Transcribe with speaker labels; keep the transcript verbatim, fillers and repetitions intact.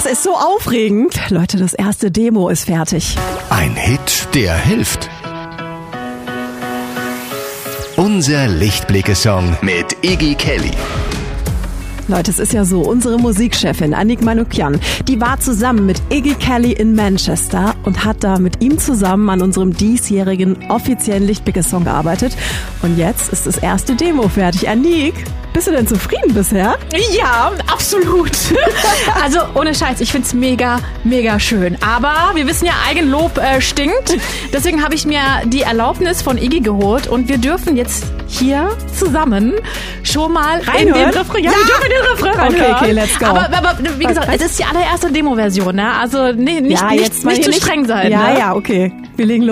Speaker 1: Das ist so aufregend. Leute, das erste Demo ist fertig.
Speaker 2: Ein Hit, der hilft. Unser Lichtblicke-Song mit Iggy Kelly.
Speaker 1: Leute, es ist ja so, unsere Musikchefin Annick Manukyan, die war zusammen mit Iggy Kelly in Manchester und hat da mit ihm zusammen an unserem diesjährigen offiziellen Lichtblicke-Song gearbeitet. Und jetzt ist das erste Demo fertig. Annick, bist du denn zufrieden bisher?
Speaker 3: Ja, absolut. Also ohne Scheiß, ich find's mega, mega schön. Aber wir wissen ja, Eigenlob äh, stinkt. Deswegen habe ich mir die Erlaubnis von Iggy geholt und wir dürfen jetzt hier zusammen schon mal
Speaker 1: Reinhören?
Speaker 3: in den Refrain. Ja, ja, wir dürfen in den Refrain reinhören.
Speaker 1: Okay, okay, let's go.
Speaker 3: Aber, aber wie gesagt, es ist die allererste Demo-Version, ne? Also nee, nicht,
Speaker 1: ja,
Speaker 3: nicht,
Speaker 1: jetzt mal
Speaker 3: nicht
Speaker 1: hier
Speaker 3: zu streng sein.
Speaker 1: Ja,
Speaker 3: ne?
Speaker 1: ja, okay. Wir legen los.